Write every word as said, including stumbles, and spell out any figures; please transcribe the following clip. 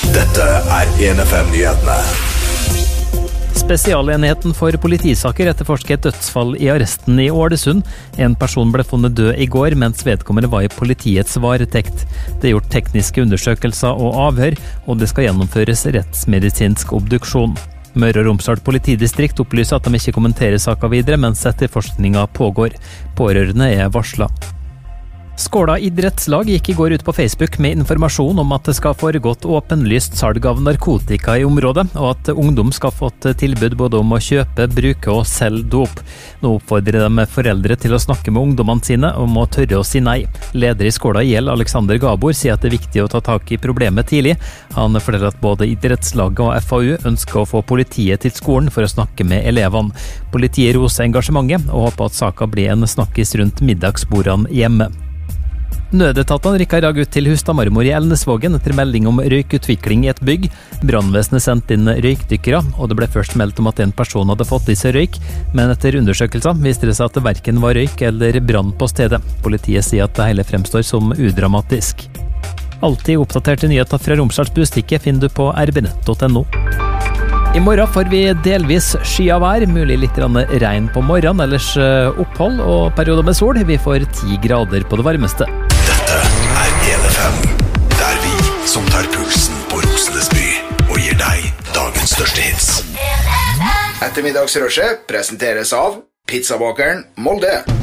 Dette er en F M-nyhetene. Spesialenheten for politisaker etterforsker et dødsfall i arresten i Ålesund. En person ble funnet død i går, mens vedkommende var i politiets varetekt. Det er gjort tekniske undersøkelser og avhør, og det skal gjennomføres rettsmedisinsk obduksjon. Møre og Romsdal politidistrikt opplyser at de ikke kommenterer saken videre, mens etterforskningen pågår. Pårørende er varslet. Skåla idrettslag gikk i går ut på Facebook med informasjon om at det skal foregått åpenlyst salg av narkotika i området, og at ungdom skal fått tilbud både om å kjøpe, bruke og selge dop. Nå oppfordrer de foreldre til å snakke med ungdommene sine om å tørre å si nei. Leder i Skåla I L, Alexander Gabor, sier at det er viktig å ta tak i problemet tidlig. Han forteller at både idrettslaget og F A U ønsker å få politiet til skolen for å snakke med elevene. Politiet roser engasjementet og håper at saken blir en snakkis rundt middagsbordene hjemme. Nødetatene rykket i dag ut til Hustad Marmor i Elnesvågen etter melding om røykutvikling i et bygg. Brannvesenet sendte inn røykdykkere, og det ble først meldt om at en person hadde fått i seg røyk, men etter undersøkelser viste det seg at det hverken var røyk eller brann på stedet. Politiet sier at det hele fremstår som udramatisk. Alltid oppdaterte nyheter fra Romsdals Bustikke finner du på r b nett punktum no. I morgen får vi delvis sky av vær, mulig litt regn på morgenen, ellers opphold og perioder med sol. Vi får ti grader på det varmeste. Dette er en F M, der vi som tar pulsen på Rosenesby og gir deg dagens største hits. Ettermiddagsrushet presenteres av Pizzabakeren Molde.